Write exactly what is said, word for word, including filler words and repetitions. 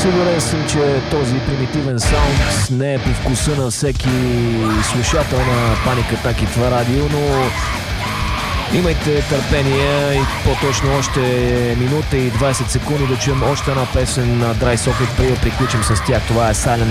Сигурен съм, че този примитивен саунд не е по вкуса на всеки слушател на Panic Attack и това радио, но имайте търпение и по-точно още минута и двайсет секунди да чуем още една песен на Dry Socket, преди да приключим с тях. Това е Silent